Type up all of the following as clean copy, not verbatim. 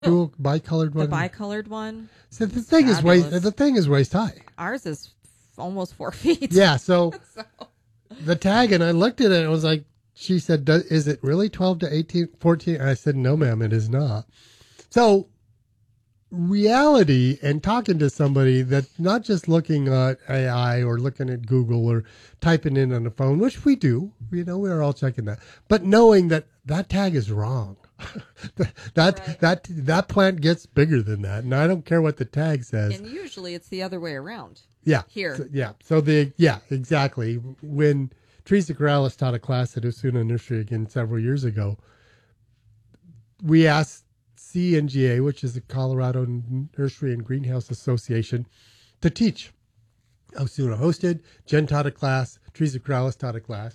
dual bicolored one. The bicolored one. So the thing is waist high. Ours is almost 4 feet. Yeah. So the tag, and I looked at it and I was like, she said, is it really 12 to 18, 14? And I said, no, ma'am, it is not. So reality and talking to somebody that's not just looking at AI or looking at Google or typing in on the phone, which we do, we're all checking that, but knowing that tag is wrong. that plant gets bigger than that, and I don't care what the tag says. And usually it's the other way around. Yeah. Here. So exactly. When Teresa Corrales taught a class at Osuna Nursery again several years ago, we asked CNGA, which is the Colorado Nursery and Greenhouse Association, to teach. Osuna hosted, Jen taught a class, Teresa Corrales taught a class.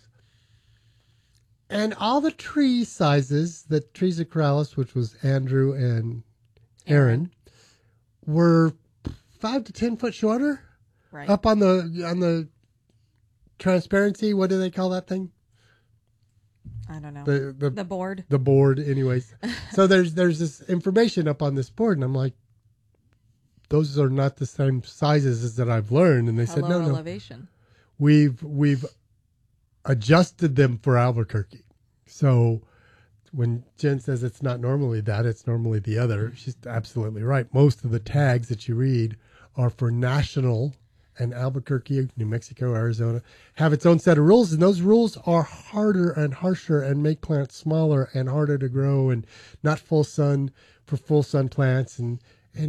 And all the tree sizes that Teresa Corrales, which was Andrew and Aaron, were 5 to 10 foot shorter. Right. Up on the transparency, what do they call that thing? I don't know. The board. The board, anyways. So there's this information up on this board, and I'm like, those are not the same sizes as that I've learned. And they said, no, elevation. We've adjusted them for Albuquerque. So when Jen says it's not normally that, it's normally the other, she's absolutely right. Most of the tags that you read are for national, and Albuquerque, New Mexico, Arizona have its own set of rules, and those rules are harder and harsher and make plants smaller and harder to grow and not full sun for full sun plants. And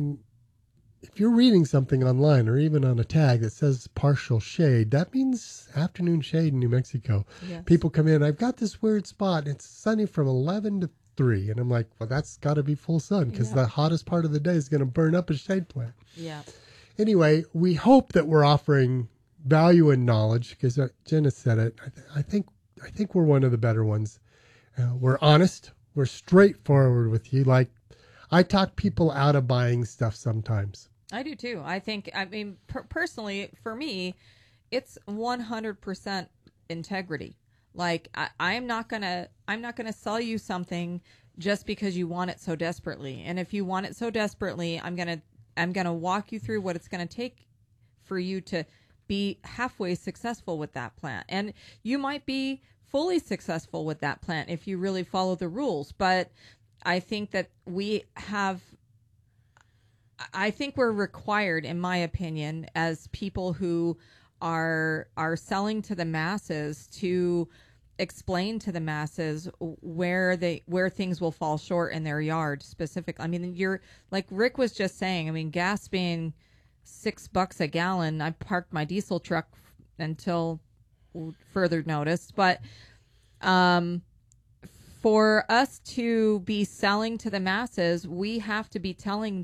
if you're reading something online or even on a tag that says partial shade, that means afternoon shade in New Mexico. Yes. People come in, I've got this weird spot, it's sunny from 11 to 3. And I'm like, well, that's got to be full sun because the hottest part of the day is going to burn up a shade plant. Yeah. Anyway, we hope that we're offering value and knowledge because Jenna said it. I think we're one of the better ones. We're honest. We're straightforward with you. Like, I talk people out of buying stuff sometimes. I do too. Personally, for me, it's 100% integrity. Like, I'm not gonna sell you something just because you want it so desperately. And if you want it so desperately, I'm gonna walk you through what it's gonna take for you to be halfway successful with that plant. And you might be fully successful with that plant if you really follow the rules. But I think that we're required, in my opinion, as people who are selling to the masses, to explain to the masses where things will fall short in their yard specifically. I mean, you're like Rick was just saying, I mean, gas being $6 a gallon, I parked my diesel truck until further notice. But for us to be selling to the masses, we have to be telling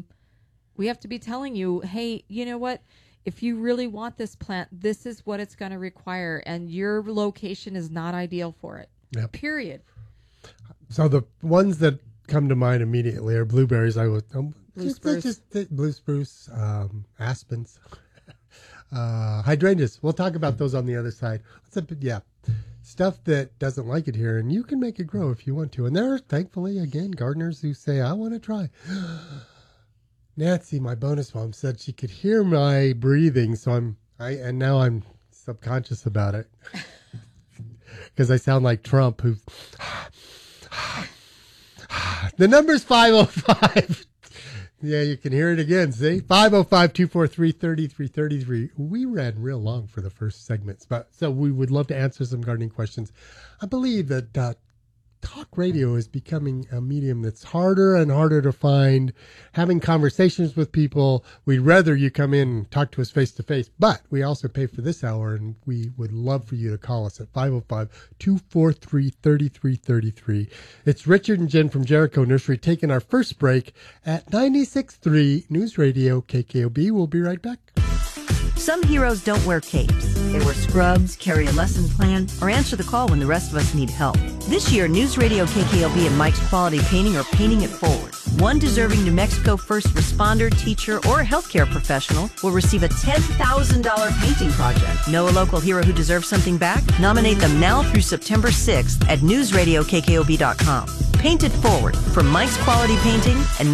you, hey, you know what? If you really want this plant, this is what it's going to require, and your location is not ideal for it. Yep. Period. So the ones that come to mind immediately are blueberries. Blue spruce, aspens, hydrangeas. We'll talk about those on the other side. Stuff that doesn't like it here, and you can make it grow if you want to. And there are, thankfully, again, gardeners who say, I want to try. Nancy, my bonus mom, said she could hear my breathing, so now I'm subconscious about it because I sound like Trump, who the number's 505. Yeah, you can hear it again. See, 505-243-3333. We ran real long for the first segments, so we would love to answer some gardening questions. I believe that talk radio is becoming a medium that's harder and harder to find. Having conversations with people, we'd rather you come in and talk to us face to face, but we also pay for this hour, and we would love for you to call us at 505-243-3333. It's Richard and Jen from Jericho Nursery taking our first break at 96.3 News Radio KKOB. We'll be right back. Some heroes don't wear capes. They wear scrubs, carry a lesson plan, or answer the call when the rest of us need help. This year, News Radio KKOB and Mike's Quality Painting are paying it forward. One deserving New Mexico first responder, teacher, or healthcare professional will receive a $10,000 painting project. Know a local hero who deserves something back? Nominate them now through September 6th at newsradiokkob.com. Paint it forward for Mike's Quality Painting and